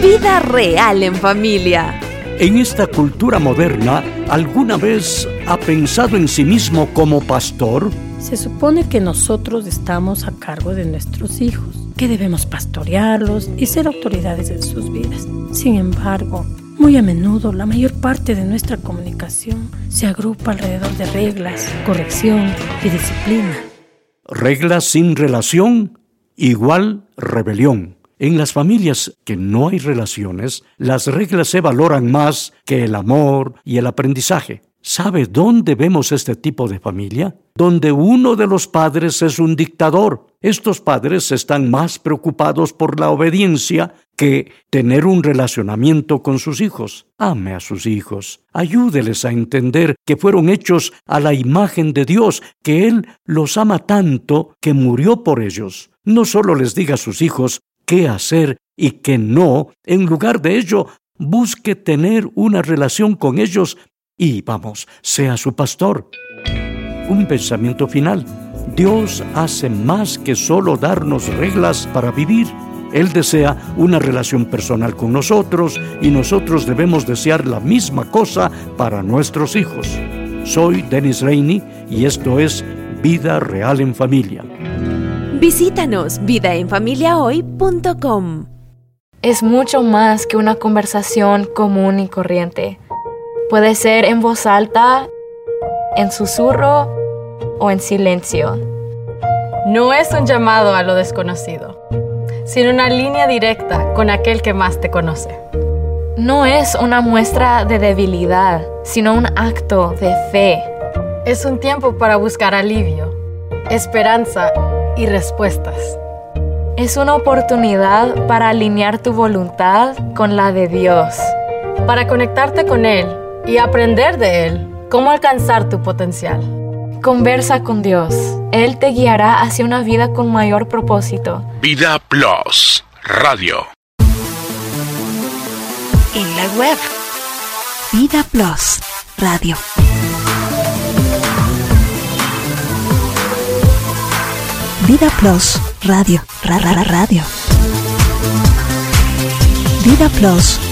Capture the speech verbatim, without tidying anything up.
Vida real en familia. En esta cultura moderna, ¿alguna vez ha pensado en sí mismo como pastor? Se supone que nosotros estamos a cargo de nuestros hijos, que debemos pastorearlos y ser autoridades en sus vidas. Sin embargo, muy a menudo la mayor parte de nuestra comunicación se agrupa alrededor de reglas, corrección y disciplina. Reglas sin relación igual rebelión. En las familias que no hay relaciones, las reglas se valoran más que el amor y el aprendizaje. ¿Sabe dónde vemos este tipo de familia? Donde uno de los padres es un dictador. Estos padres están más preocupados por la obediencia que tener un relacionamiento con sus hijos. Ame a sus hijos. Ayúdeles a entender que fueron hechos a la imagen de Dios, que Él los ama tanto que murió por ellos. No solo les diga a sus hijos qué hacer y qué no. En lugar de ello, busque tener una relación con ellos y, vamos, sea su pastor. Un pensamiento final. Dios hace más que solo darnos reglas para vivir. Él desea una relación personal con nosotros y nosotros debemos desear la misma cosa para nuestros hijos. Soy Dennis Rainey y esto es Vida Real en Familia. Visítanos vida en familia hoy punto com. Es mucho más que una conversación común y corriente. Puede ser en voz alta, en susurro o en silencio. No es un llamado a lo desconocido, sino una línea directa con aquel que más te conoce. No es una muestra de debilidad, sino un acto de fe. Es un tiempo para buscar alivio, esperanza y respuestas. Es una oportunidad para alinear tu voluntad con la de Dios. Para conectarte con Él y aprender de Él cómo alcanzar tu potencial. Conversa con Dios. Él te guiará hacia una vida con mayor propósito. Vida Plus Radio. En la web Vida Plus Radio. Vida Plus Radio. Ra, ra, ra, radio. Vida Plus